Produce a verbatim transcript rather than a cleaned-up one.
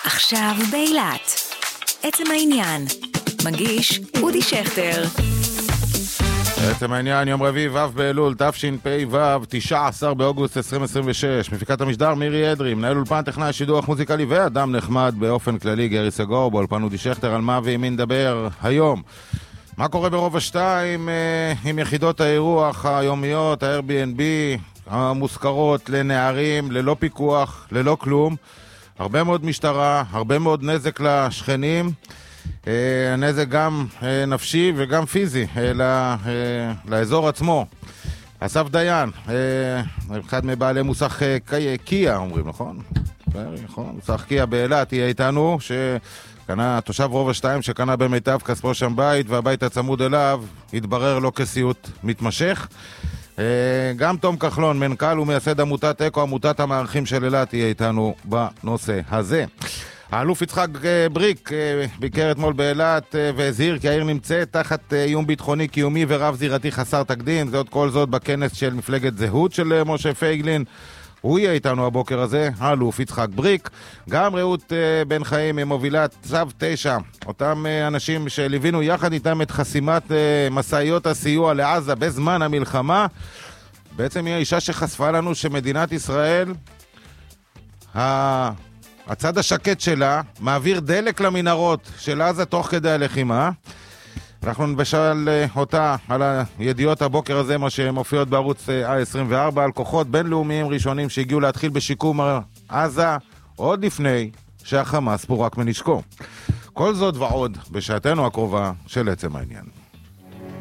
עכשיו באילת. עצם העניין. מגיש אודי שכטר. עצם העניין, יום רביעי ו' באלול, תשפ"ו, תשעה עשר באוגוסט עשרים עשרים ושש. מפיקת המשדר מירי אדרי, מנהל אולפן, טכנאי שידור מוזיקלי ואדם נחמד באופן כללי גרי סגור, באולפן אודי שכטר. על מה ועם מי נדבר היום? מה קורה ברובע שתיים אה, עם יחידות האירוח היומיות, ה-Airbnb, המושכרות לנערים, ללא פיקוח, ללא כלום. הרבה מאוד משטרה, הרבה מאוד נזק לשכנים. אה, נזק גם אה, נפשי וגם פיזי אה, לה, אה, לאזור עצמו. אסף דיין, אה, אחד מבעלי מוסך אה, קיה, אומרים, נכון? נכון, מוסך קיה באילת, יהיה איתנו, שקנה תושב רובע שתיים שקנה במיטב כספו שם בית, והבית הצמוד אליו התברר לו כסיוט מתמשך. גם תום כחלון, מנכ"ל ומייסד עמותת אקו, עמותת המארחים של אילת, יהיה איתנו בנושא הזה. האלוף יצחק בריק ביקר אתמול באילת והזהיר כי העיר נמצאת תחת איום ביטחוני קיומי ורב זירתי חסר תקדים. זה עוד כל זאת בכנס של מפלגת זהות של משה פייגלין. הוא יהיה איתנו הבוקר הזה, האלוף יצחק בריק. גם רעות בן חיים מובילת צו תשע, אותם אנשים שליווינו יחד איתם את חסימת מסעיות הסיוע לעזה בזמן המלחמה. בעצם היא האישה שחשפה לנו שמדינת ישראל, הצד השקט שלה, מעביר דלק למנהרות של עזה תוך כדי הלחימה. אנחנו נבשל אותה על הידיעות הבוקר הזה, מה שמופיעות בערוץ עשרים וארבע, על כוחות בינלאומיים ראשונים שהגיעו להתחיל בשיקום עזה עוד לפני שהחמאס פורק מנשקו. כל זאת ועוד בשעתנו הקרובה של עצם העניין.